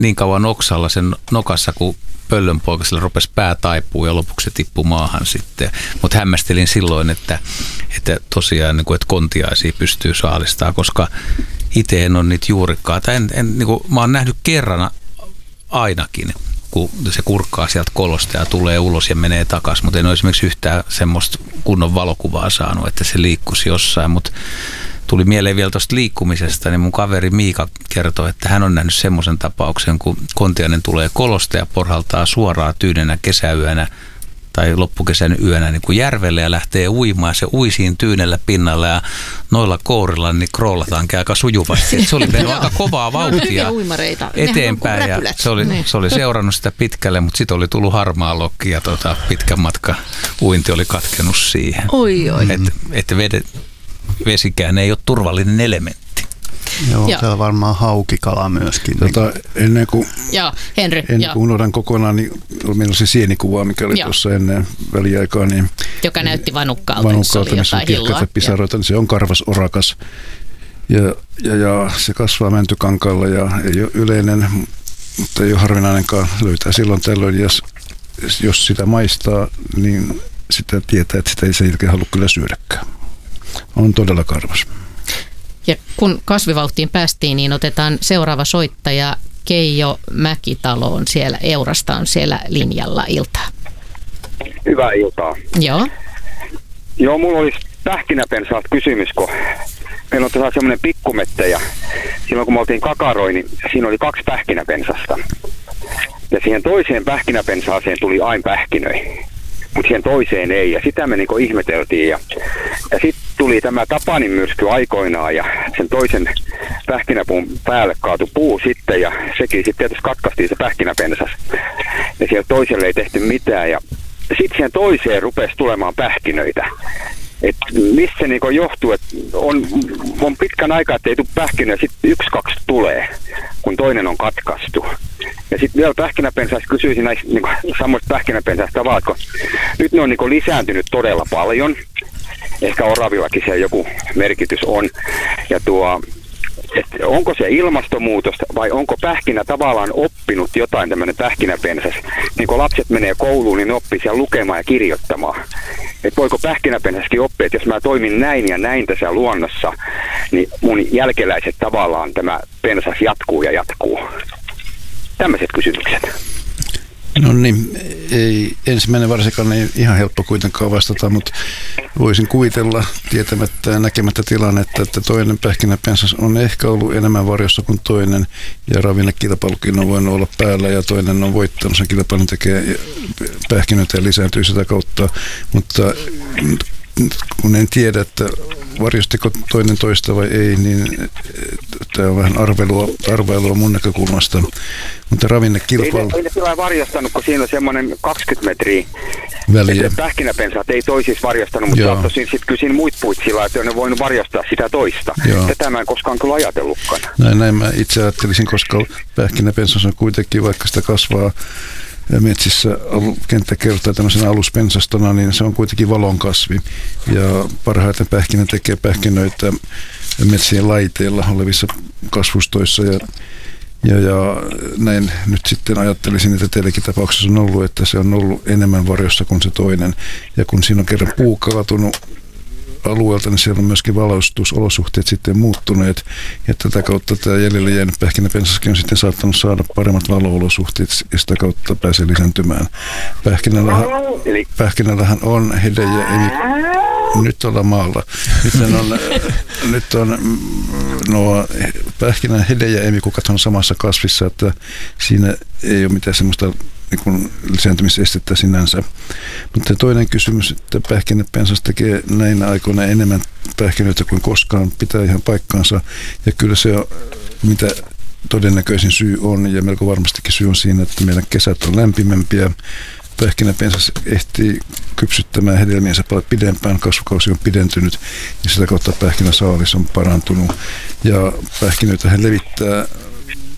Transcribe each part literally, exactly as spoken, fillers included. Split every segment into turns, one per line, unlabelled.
niin kauan oksalla sen nokassa, kun pöllönpoikasella rupesi pää taipuu ja lopuksi se tippui maahan sitten. Mutta hämmästelin silloin, että, että tosiaan niin kuin, että kontiaisia pystyy saalistamaan, koska itse en ole niitä juurikaan. En, en, niin kuin, mä oon nähnyt kerran ainakin, kun se kurkkaa sieltä kolosta ja tulee ulos ja menee takaisin, mutta en ole esimerkiksi yhtään semmoista kunnon valokuvaa saanut, että se liikkuisi jossain, mutta tuli mieleen vielä tuosta liikkumisesta, niin mun kaveri Miika kertoi, että hän on nähnyt semmoisen tapauksen, kun kontiainen tulee kolosta ja porhaltaa suoraan tyynenä kesäyönä tai loppukesän yönä niin kuin järvelle ja lähtee uimaan. Se ui siinä tyynellä pinnalla ja noilla kourilla niin kroolataan aika sujuvasti. Et se oli mennyt aika kovaa vauhtia eteenpäin ja se oli, se oli seurannut sitä pitkälle, mutta sitten oli tullut harmaa lokki ja tota, pitkän matka uinti oli katkenut siihen.
Oi, oi.
Että et vedet, vesikään ei ole turvallinen elementti.
Joo, Joo. Täällä varmaan haukikala myöskin.
Tota, ennen kuin,
Joo, Henry,
ennen kuin unohdan kokonaan, niin meillä on se sienikuva, mikä oli Joo. tuossa ennen väliaikaa. Niin
joka näytti vanukkaalta,
vanukkaalta missä on kirkkaita pisaroita, niin se on karvasorakas. Ja, ja, ja se kasvaa mäntykankaalla ja ei ole yleinen, mutta ei ole harvinainenkaan. Löytää silloin tällöin, jos, jos sitä maistaa, niin sitä tietää, että sitä ei sen jälkeen halua kyllä syödäkään. On todella karvas.
Ja kun kasvivauhtiin päästiin, niin otetaan seuraava soittaja. Keijo Mäkitalo on siellä, Eurasta on siellä linjalla. Iltaa.
Hyvää iltaa.
Joo.
Joo, mulla olisi pähkinäpensaat kysymys, kun meillä on tässä semmoinen pikkumette ja silloin kun me oltiin kakaroin, niin siinä oli kaksi pähkinäpensasta. Ja siihen toiseen pähkinäpensaaseen tuli aina pähkinöi, mutta siihen toiseen ei. Ja sitä me niinku ihmeteltiin. Ja, ja sitten tuli tämä Tapanin myrsky aikoinaan ja sen toisen pähkinäpuun päälle kaatui puu sitten. Ja sekin sitten tietysti katkaistiin se pähkinäpensas. Ja siellä toiselle ei tehty mitään. Ja sitten siihen toiseen rupesi tulemaan pähkinöitä. Et missä se niinku johtuu, että on, on pitkän aikaa, että ei tule pähkinöitä, sitten yksi, kaksi tulee, kun toinen on katkaistu. Ja sitten vielä pähkinäpensaista kysyisin näistä niinku, samoista pähkinäpensaista tavalla, kun nyt ne on niinku lisääntynyt todella paljon. Ehkä oravillakin se joku merkitys on. Ja tuo, että onko se ilmastonmuutosta vai onko pähkinä tavallaan oppinut jotain, tämmöinen pähkinäpensas. Niin kun lapset menee kouluun, niin ne oppii siellä lukemaan ja kirjoittamaan. Että voiko pähkinäpensaskin oppia, että jos mä toimin näin ja näin tässä luonnossa, niin mun jälkeläiset tavallaan tämä pensas jatkuu ja jatkuu. Tämmöiset kysymykset.
No niin, ei, ensimmäinen varsinkaan ei ihan helppo kuitenkaan vastata, mutta voisin kuvitella tietämättä ja näkemättä tilannetta, että toinen pähkinäpensas on ehkä ollut enemmän varjossa kuin toinen ja ravinnekilpailukin on voinut olla päällä ja toinen on voittanut sen kilpailun, tekee pähkinöitä ja lisääntyy sitä kautta, mutta kun en tiedä, että varjostiko toinen toista vai ei, niin tämä on vähän arvelua, arvelua mun näkökulmasta. Mutta ravinnekilpailu...
Ei ne, ei ne sillä varjostanut, kun siinä on semmoinen kaksikymmentä metriä väliä. Pähkinäpensaat ei toisissa varjostanut, mutta saattoi sitten kyllä siinä muit puit sillä, että ne voinut varjostaa sitä toista. Joo. Tätä mä en koskaan kyllä ajatellutkaan.
Näin, näin mä itse ajattelisin, koska pähkinäpensas on kuitenkin, vaikka sitä kasvaa metsissä kenttäkertaa tämmöisenä aluspensastona, niin se on kuitenkin valonkasvi. Ja parhaiten pähkinä tekee pähkinöitä metsien laiteilla olevissa kasvustoissa. Ja, ja, ja näin nyt sitten ajattelisin, että teillekin tapauksessa on ollut, että se on ollut enemmän varjossa kuin se toinen. Ja kun siinä on kerran puu kaatunut alueelta, niin siellä on myöskin valaistusolosuhteet sitten muuttuneet, ja tätä kautta tämä jäljelle jäänyt pähkinäpensaskin on sitten saattanut saada paremmat valo-olosuhteet, ja sitä kautta pääsee lisääntymään. Pähkinällähän, pähkinällähän on hede ja emi... Nyt ollaan maalla. Nyt on, nyt on no, pähkinän hede ja emikukat on samassa kasvissa, että siinä ei ole mitään semmoista niin kuin lisääntymisestettä sinänsä. Mutta toinen kysymys, että pähkinäpensas tekee näinä aikoina enemmän pähkinöitä kuin koskaan, pitää ihan paikkaansa. Ja kyllä se on, mitä todennäköisin syy on, ja melko varmastikin syy on siinä, että meidän kesät on lämpimämpiä. Pähkinäpensas ehtii kypsyttämään hedelmiensä paljon pidempään, kasvukausi on pidentynyt ja sitä kautta pähkinäsaalis on parantunut. Ja pähkinöitä hän levittää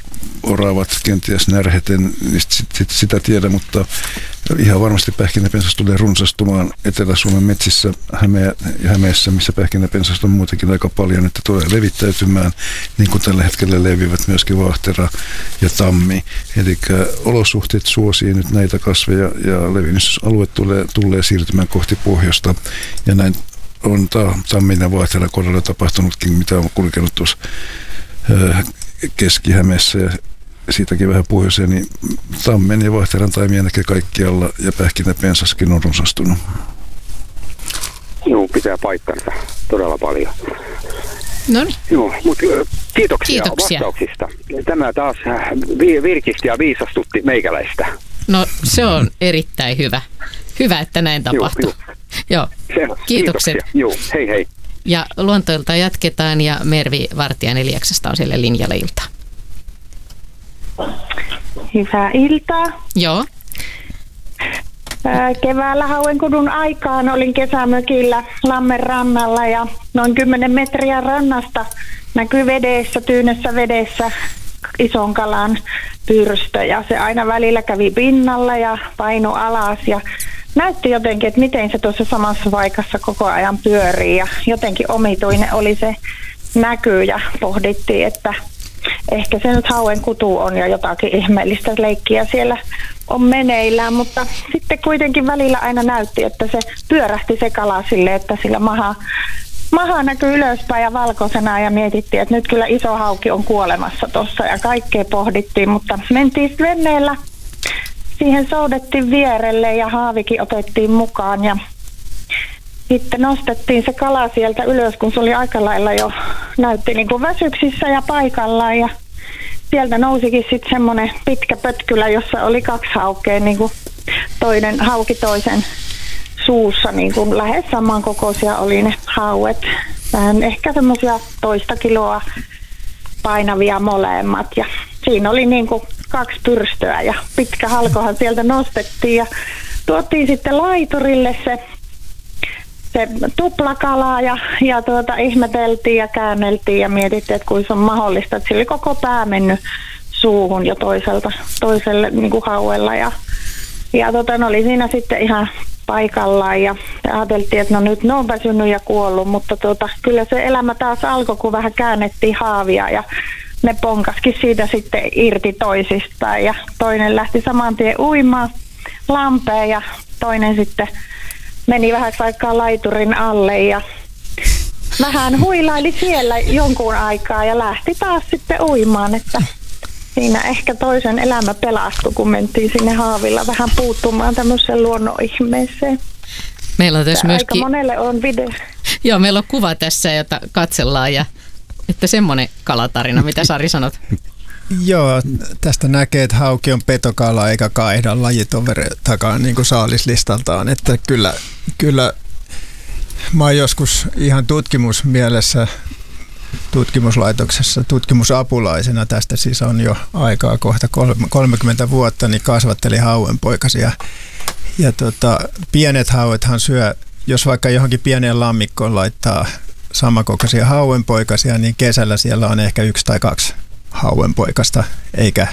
oravat, kenties närheten, niin sit, sit, sitä tiedä, mutta ihan varmasti pähkinäpensas tulee runsastumaan Etelä-Suomen metsissä Häme- ja Hämeessä, missä pähkinäpensasta on muutenkin aika paljon, että tulee levittäytymään, niin kuin tällä hetkellä leviävät myöskin vaahtera ja tammi. Eli olosuhteet suosii nyt näitä kasveja ja levinnysalue tulee, tulee siirtymään kohti pohjoista, ja näin on tammin ja vaahteran kohdalla tapahtunutkin, mitä on kulkenut tuossa Keski-Hämeessä ja siitäkin vähän pohjoiseen, niin tammen ja vaahteran taimia näkee kaikkialla ja pähkinäpensaskin on runsastunut.
Joo, pitää paikkansa todella paljon.
No niin.
Joo, mutta kiitoksia,
Kiitoksia
vastauksista. Tämä taas virkisti ja viisastutti meikäläistä.
No se on erittäin hyvä. Hyvä, että näin tapahtuu. Joo,
joo.
Kiitokset.
Joo, hei hei.
Ja luontoilta jatketaan ja Mervi Vartiainen Lieksasta on siellä linjalla iltaa.
Hyvää iltaa.
Joo.
Keväällä Hauenkudun aikaan olin kesämökillä Lammen rannalla ja noin kymmenen metriä rannasta näkyi vedessä, tyynessä vedessä ison kalan pyrstö ja se aina välillä kävi pinnalla ja painui alas ja näytti jotenkin, että miten se tuossa samassa paikassa koko ajan pyörii ja jotenkin omituinen oli se näky ja pohdittiin, että ehkä se nyt hauenkutu on ja jotakin ihmeellistä leikkiä siellä on meneillään, mutta sitten kuitenkin välillä aina näytti, että se pyörähti se kala silleen, että sillä maha, maha näkyy ylöspäin ja valkoisena ja mietittiin, että nyt kyllä iso hauki on kuolemassa tuossa ja kaikkea pohdittiin, mutta mentiin veneellä, siihen soudettiin vierelle ja haavikin otettiin mukaan ja sitten nostettiin se kala sieltä ylös, kun se oli aika lailla jo, näytti niin kuin väsyksissä ja paikallaan ja sieltä nousikin sitten semmoinen pitkä pötkylä, jossa oli kaksi haukea, niin kuin toinen hauki toisen suussa, niin kuin lähes samankokoisia oli ne hauet. Vähän ehkä semmoisia toista kiloa painavia molemmat ja siinä oli niin kuin kaksi pyrstöä ja pitkä halkohan sieltä nostettiin ja tuotiin sitten laiturille se se tuplakalaa ja, ja tuota, ihmeteltiin ja käänneltiin ja mietittiin, että kuinka on mahdollista, että sillä oli koko pää mennyt suuhun jo toiselta, toiselle niin kuin hauella ja, ja tota, ne oli siinä sitten ihan paikallaan ja ajateltiin, että no nyt ne on väsynyt ja kuollut, mutta tuota, kyllä se elämä taas alkoi, kun vähän käännettiin haavia ja ne ponkaskin siitä sitten irti toisistaan ja toinen lähti saman tien uimaan lampeen ja toinen sitten meni vähäksi aikaa laiturin alle ja vähän huilaili siellä jonkun aikaa ja lähti taas sitten uimaan, että siinä ehkä toisen elämä pelastui, kun mentiin sinne haavilla vähän puuttumaan tämmöiseen luonnonihmeeseen.
Meillä on tässä myöskin...
Aika monelle on video.
Joo, meillä on kuva tässä, jota katsellaan ja että semmoinen kalatarina, mitä Sari sanot?
Joo, tästä näkee, että hauki on petokala eikä kaihda lajitoveritakaan niin kuin saalislistaltaan, että kyllä, kyllä mä oon joskus ihan tutkimusmielessä tutkimuslaitoksessa tutkimusapulaisena, tästä siis on jo aikaa kohta kolmekymmentä vuotta, niin kasvattelin hauenpoikasia ja tota, pienet hauethan syö, jos vaikka johonkin pieneen lammikkoon laittaa samankokoisia hauenpoikasia, niin kesällä siellä on ehkä yksi tai kaksi hauenpoikasta, eikä,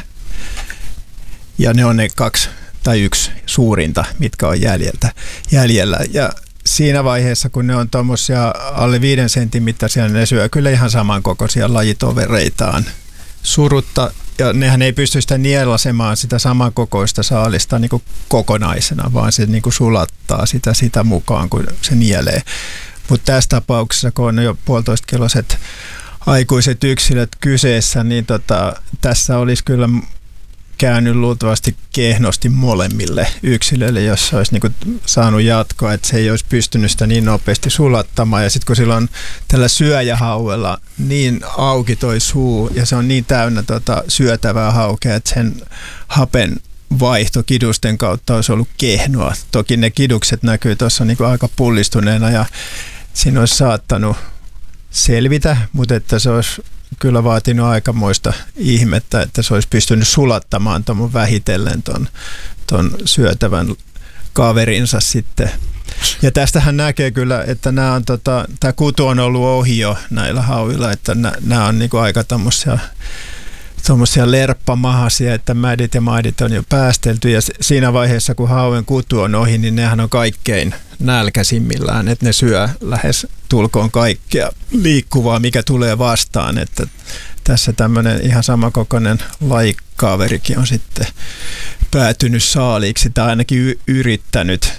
ja ne on ne kaksi tai yksi suurinta, mitkä on jäljeltä, jäljellä. Ja siinä vaiheessa, kun ne on tuommoisia alle viiden sentin mittaisia, ne syö kyllä ihan samankokoisia lajitovereitaan surutta, ja nehän ei pysty sitä nielasemaan sitä samankokoista saalista niin kuin kokonaisena, vaan se niin kuin sulattaa sitä, sitä mukaan, kun se nielee. Mutta tässä tapauksessa, kun on jo puolitoista kiloiset aikuiset yksilöt kyseessä, niin tota, tässä olisi kyllä käynyt luultavasti kehnosti molemmille yksilöille, jos olisi niin kuin saanut jatkoa, että se ei olisi pystynyt sitä niin nopeasti sulattamaan. Ja sitten kun sillä on tällä syöjähauella niin auki toi suu ja se on niin täynnä tota syötävää haukea, että sen hapen vaihto kidusten kautta olisi ollut kehnoa. Toki ne kidukset näkyy tuossa niin kuin aika pullistuneena ja siinä olisi saattanut selvitä, mutta että se olisi kyllä vaatinut aikamoista ihmettä, että se olisi pystynyt sulattamaan tuon vähitellen ton, ton syötävän kaverinsa sitten. Ja tästähän näkee kyllä, että nämä on, tota, tämä kutu on ollut ohi jo näillä hauilla, että nämä on niinku aika tämmöisiä tuommoisia lerppamahasia, että mädit ja maidit on jo päästelty ja siinä vaiheessa, kun hauen kutu on ohi, niin nehän on kaikkein nälkäisimmillään, että ne syö lähes tulkoon kaikkea liikkuvaa, mikä tulee vastaan, että tässä tämmöinen ihan samankokoinen lajikaverikin on sitten päätynyt saaliiksi tai ainakin y- yrittänyt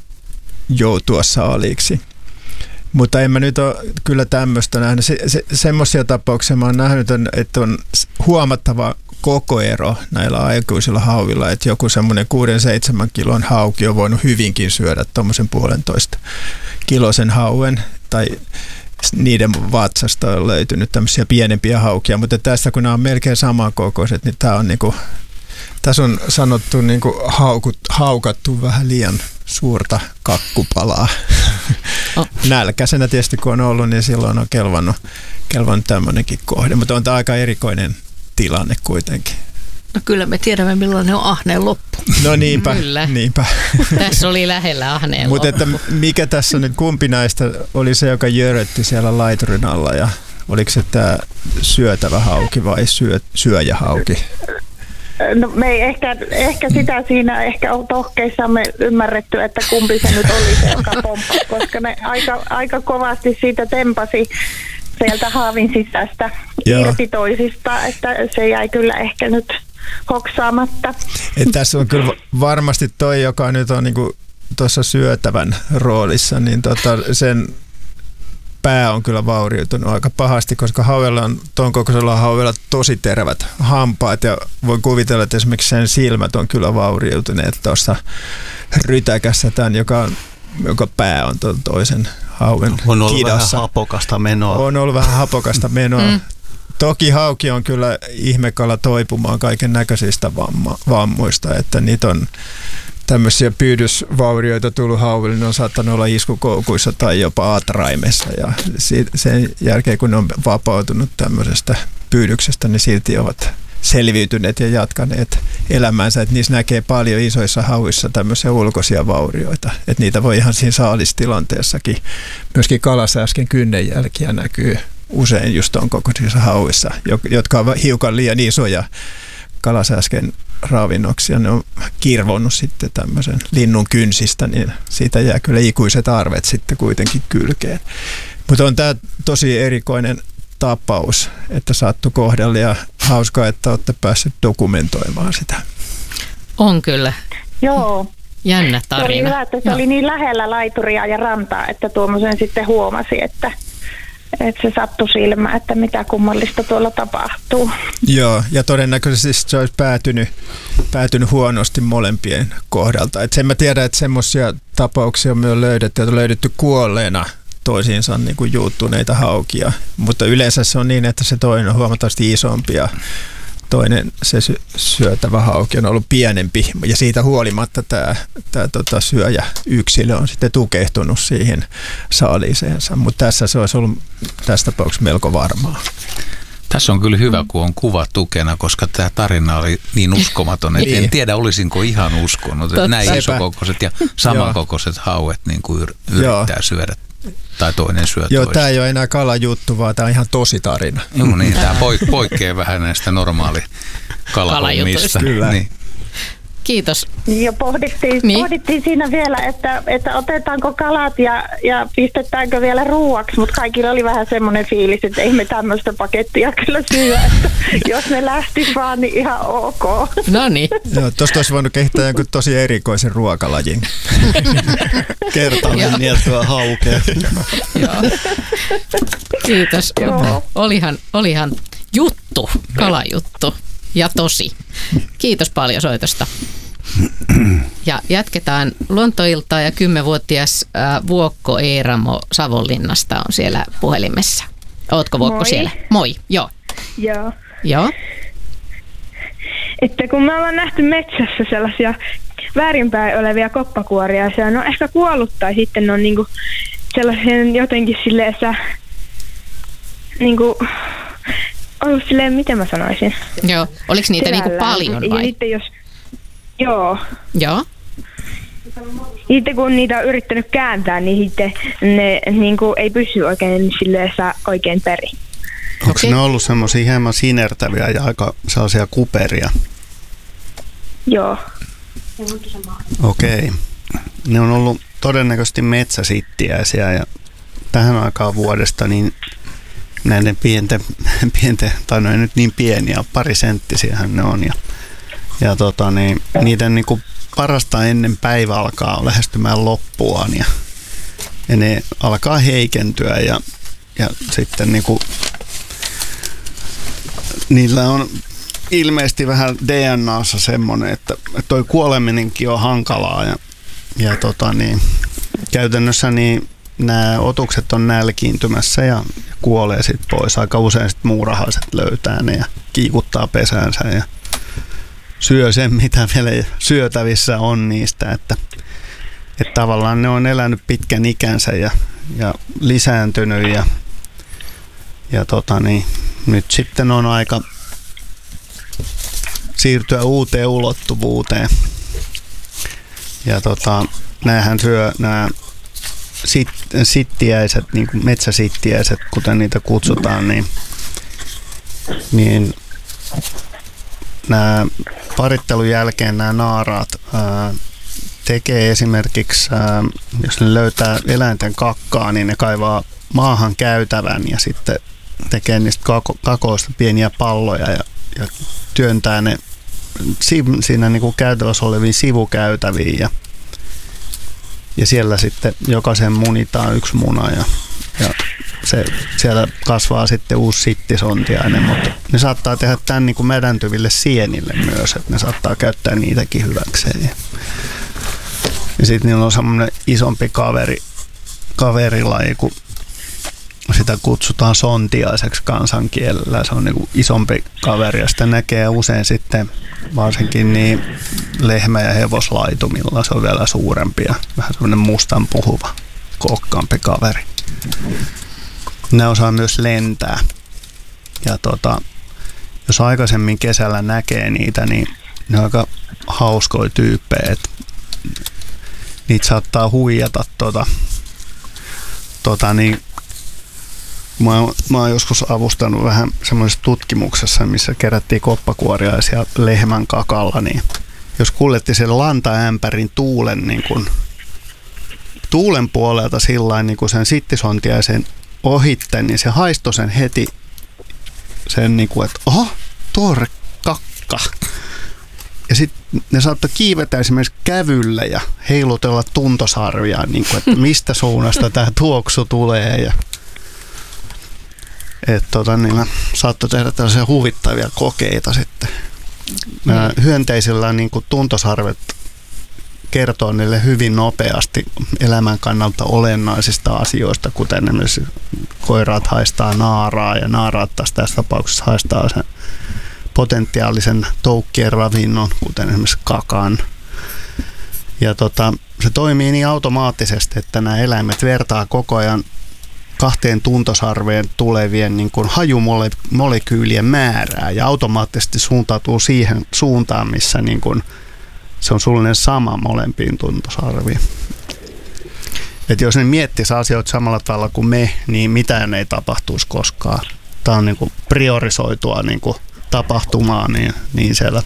joutua saaliiksi. Mutta en mä nyt ole kyllä tämmöistä nähnyt. Se, se, semmoisia tapauksia mä oon nähnyt, että on huomattava kokoero näillä aikuisilla hauvilla, että joku semmoinen kuuden seitsemän kilon hauki on voinut hyvinkin syödä tuommoisen puolentoista kilosen hauen, tai niiden vatsasta on löytynyt tämmöisiä pienempiä haukia, mutta tässä kun nämä on melkein samankokoiset, niin tämä on niinku, tässä on sanottu niinku haukut, haukattu vähän liian suurta kakkupalaa. Oh. Nälkäisenä tietysti kun on ollut, niin silloin on kelvannut, kelvannut tämmöinenkin kohde, mutta on tämä aika erikoinen tilanne kuitenkin.
No kyllä me tiedämme, milloin ne on ahneen loppu.
No niinpä, niinpä.
Tässä oli lähellä ahneen
loppu. Mutta mikä tässä nyt, kumpi näistä oli se, joka jörötti siellä laiturin alla ja oliko se tämä syötävä hauki vai syö, syöjähauki?
No me ei ehkä, ehkä sitä siinä ehkä on tohkeissamme ymmärretty, että kumpi se nyt oli se, joka pomppasi, koska ne aika, aika kovasti siitä tempasi sieltä haavin sisästä irti toisista, että se jäi kyllä ehkä nyt hoksaamatta.
Et tässä on kyllä varmasti toi, joka nyt on niinku tuossa syötävän roolissa, niin tota sen pää on kyllä vaurioitunut aika pahasti, koska hauella on, tuon kokoisella hauella tosi tervät hampaat ja voin kuvitella, että esimerkiksi sen silmät on kyllä vaurioituneet tuossa rytäkässä tämän, joka, on, joka pää on tuon toisen hauen
on ollut
kidassa.
Vähän hapokasta menoa.
On ollut vähän hapokasta menoa. Mm. Toki hauki on kyllä ihmekala toipumaan kaiken näköisistä vamma, vammoista, että niitä on tämmöisiä pyydysvaurioita tullut hauville, ne on saattanut olla iskukoukuissa tai jopa atraimessa ja sen jälkeen kun ne on vapautunut tämmöisestä pyydyksestä, niin silti ovat selviytyneet ja jatkaneet elämäänsä, että niissä näkee paljon isoissa hauissa tämmöisiä ulkoisia vaurioita, että niitä voi ihan siinä saalistilanteessakin, myöskin kalasääsken kynnenjälkiä näkyy usein just on kokoisissa hauissa, jotka ovat hiukan liian isoja kalasääsken ravinnoksia, ne on kirvonnut sitten tämmöisen linnun kynsistä, niin siitä jää kyllä ikuiset arvet sitten kuitenkin kylkeen. Mutta on tämä tosi erikoinen tapaus, että sattui kohdalle ja hauskaa, että olette päässeet dokumentoimaan sitä.
On kyllä.
Joo.
Jännä tarina.
Se oli hyvä, että se Joo. oli niin lähellä laituria ja rantaa, että tuommoisen sitten huomasi, että että se sattui silmään, että mitä kummallista tuolla tapahtuu.
Joo, ja todennäköisesti se olisi päätynyt, päätynyt huonosti molempien kohdalta. Et sen mä tiedän, että semmoisia tapauksia on myös löydetty, että on löydetty kuolleena toisiinsa niin kuin juuttuneita haukia, mutta yleensä se on niin, että se toinen on huomattavasti isompi ja toinen se syötävä hauki on ollut pienempi ja siitä huolimatta tämä, tämä tota, syöjäyksilö on sitten tukehtunut siihen saaliiseensa, mutta tässä se olisi ollut tässä tapauksessa melko varmaa.
Tässä on kyllä hyvä, kun on kuva tukena, koska tämä tarina oli niin uskomaton, että en tiedä olisinko ihan uskonut, että näin isokokoiset ja samankokoiset hauet niin kuin yrittää Joo. syödä. Tai toinen syö
Joo,
toista.
Tämä ei ole enää kalajuttu, vaan tämä on ihan tosi tarina.
Joo, niin, tämä poikkeaa vähän näistä normaali kalajutuista.
Kyllä.
Niin.
Kiitos.
Ja pohdittiin, niin. pohdittiin siinä vielä, että, että otetaanko kalat ja, ja pistetäänkö vielä ruuaksi, mutta kaikilla oli vähän semmoinen fiilis, että ei me tämmöistä pakettia kyllä syö, että jos ne lähtis vaan, niin ihan ok.
No niin.
Joo, tuosta olisi voinut kehittää jonkun tosi erikoisen ruokalajin.
Kertainen nieltyä haukea.
Joo. Kiitos. Joo. Olihan, olihan juttu, kalajuttu. Ja tosi. Kiitos paljon soitosta. Ja jatketaan luontoiltaa ja kymmenvuotias äh, Vuokko Eeramo Savonlinnasta on siellä puhelimessa. Ootko Vuokko
Moi.
siellä? Moi, joo.
Joo.
Joo.
Että kun me ollaan nähty metsässä sellaisia väärinpäin olevia koppakuoria, se on ehkä kuollut tai sitten ne on niinku sellaisen jotenkin silleen, niinku ollut silleen, miten mä sanoisin.
Joo. Oliko niitä niinku paljon vai?
Ja sitten jos, joo.
Joo.
Sitten kun niitä on yrittänyt kääntää, niin sitten ne niinku ei pysy oikein silleen oikein perin.
Onko okay. ne ollut semmoisia hieman sinertäviä ja aika sellaisia kuperia?
Joo.
Okei. Okay. Ne on ollut todennäköisesti metsäsittiäisiä ja tähän aikaan vuodesta niin näiden pienten, pienten tai no ei nyt niin pieniä, parisenttisiähän ne on. Ja, ja tota, niin, niiden niin kuin parasta ennen päivä alkaa lähestymään loppuaan ja, ja ne alkaa heikentyä ja, ja sitten niin kuin, niillä on ilmeisesti vähän D N A:ssa semmoinen, että toi kuoleminenkin on hankalaa ja, ja tota, niin, käytännössä niin nämä otukset on nälkiintymässä ja kuolee sitten pois. Aika usein sit muurahaiset löytää ne ja kiikuttaa pesäänsä ja syö sen, mitä vielä syötävissä on niistä. Että, että tavallaan ne on elänyt pitkän ikänsä ja, ja lisääntynyt ja, ja tota niin, nyt sitten on aika siirtyä uuteen ulottuvuuteen. Ja tota, näähän syö nämä Sit, sittiäiset, niin kuin metsäsittiäiset, kuten niitä kutsutaan, niin, niin nämä parittelun jälkeen nämä naaraat ää, tekee esimerkiksi, ää, jos ne löytää eläinten kakkaa, niin ne kaivaa maahan käytävän ja sitten tekee niistä kako, kakoista pieniä palloja ja, ja työntää ne siinä niin kuin käytävässä oleviin sivukäytäviin ja Ja siellä sitten jokaisen munitaan yksi muna ja, ja se, siellä kasvaa sitten uusi sittisontiainen, mutta ne saattaa tehdä tämän niin kuin mädäntyville sienille myös, että ne saattaa käyttää niitäkin hyväkseen. Ja, ja sitten niillä on semmoinen isompi kaveri, kaverilaji, kun sitä kutsutaan sontiaiseksi kansankielellä. Se on niin kuin isompi kaveri ja sitä näkee usein sitten varsinkin niin lehmä- ja hevoslaitumilla. Se on vielä suurempi ja vähän semmoinen mustan puhuva, kokkaampi kaveri. Ne osaa myös lentää. Ja tota, jos aikaisemmin kesällä näkee niitä, niin ne on aika hauskoja tyyppejä. Niitä saattaa huijata tota, tota niin, Mä oon, mä oon joskus avustanut vähän semmoisessa tutkimuksessa, missä kerättiin koppakuoriaisia lehmän kakalla, niin jos kuljetti sen lantaämpärin tuulen, niin kun, tuulen puolelta sillain niin kun sen sittisontiaisen ohitte, niin se haistoi sen heti sen, niin kun, että oho, tuore kakka. Ja sitten ne saattoi kiivetä esimerkiksi kävyllä ja heilutella tuntosarvia, niin kun, että mistä suunnasta tämä tuoksu tulee ja että tota, niin saattoi tehdä tällaisia huvittavia kokeita sitten. Nämä hyönteisillä niin kuin tuntosarvet kertoo niille hyvin nopeasti elämän kannalta olennaisista asioista, kuten esimerkiksi koiraat haistaa naaraa ja naaraat taas tässä tapauksessa haistaa sen potentiaalisen toukkien ravinnon, kuten esimerkiksi kakan. Ja tota, se toimii niin automaattisesti, että nämä eläimet vertaa koko ajan kahteen tuntosarveen tulevien niin kuin hajumolekyylien määrää ja automaattisesti suuntautuu siihen suuntaan, missä niin kuin se on suunnilleen sama molempiin tuntosarviin. Et jos ne miettisi asioita samalla tavalla kuin me, niin mitään ei tapahtuisi koskaan. Tämä on niin kuin priorisoitua niin kuin tapahtumaa niin, niin siellä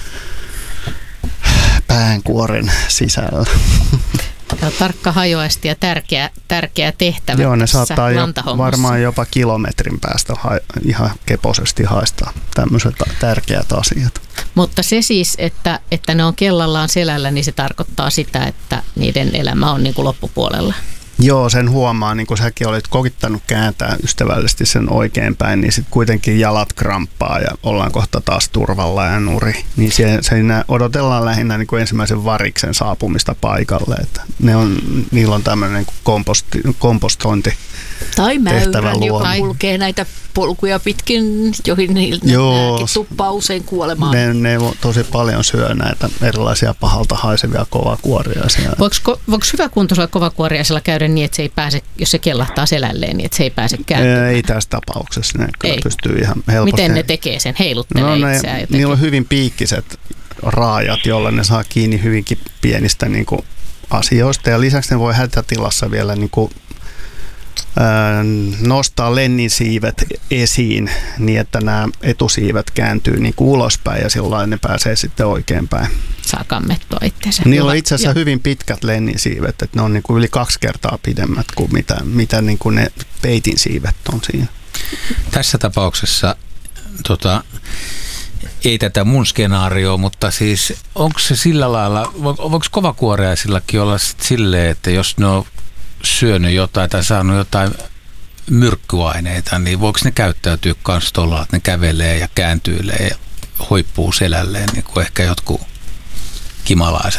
päänkuoren sisällä.
Ja tarkka hajoaisti ja tärkeä, tärkeä tehtävä.
Joo, ne saattaa jo, varmaan jopa kilometrin päästä ha, ihan keposesti haistaa tämmöiset tärkeät asiat.
Mutta se siis, että, että ne on kellallaan selällä, niin se tarkoittaa sitä, että niiden elämä on niin kuin loppupuolella.
Joo, sen huomaa, niin kun säkin olit kokittanut kääntää ystävällisesti sen oikein päin, niin sitten kuitenkin jalat kramppaa ja ollaan kohta taas turvalla ja nuri. Niin siinä odotellaan lähinnä niin kuin ensimmäisen variksen saapumista paikalle. Että ne on, niillä on tämmöinen niin komposti, kompostointi.
Tai mäyrän, joka kulkee näitä polkuja pitkin, joihin niiltä tuppaa usein kuolemaan.
Ne, ne tosi paljon syö näitä erilaisia pahalta haisevia kovakuoriaisia.
Voiko, voiko hyväkuntoisella kovakuoriaisella käydä niin, että se ei pääse, jos se kellahtaa selälleen, niin että se ei pääse kääntymään?
Ei tässä tapauksessa, ne kyllä pystyy ihan helposti.
Miten ne tekee sen? Heiluttelee no, ne, itseään jotenkin?
Niillä on hyvin piikkiset raajat, joilla ne saa kiinni hyvinkin pienistä niin kuin asioista ja lisäksi ne voi hätätilassa vielä niin kuin nostaa lennin siivet esiin niin, että nämä etusiivet kääntyy niin kuin ulospäin ja silloin ne pääsee sitten oikeinpäin.
Saa kammettua itseänsä.
Niillä on itse asiassa hyvin pitkät lennin siivet, että ne on niin kuin yli kaksi kertaa pidemmät kuin mitä, mitä niin kuin ne peitin siivet on siinä.
Tässä tapauksessa tota, ei tätä mun skenaarioa, mutta siis onko se sillä lailla, voiko kovakuoreaisillakin olla silleen, että jos ne on syönyt jotain tai saanut jotain myrkkyaineita, niin voiko ne käyttäytyä kanssa tuolla, että ne kävelee ja kääntyilee ja hoippuu selälleen, niin kuin ehkä jotkut kimalaiset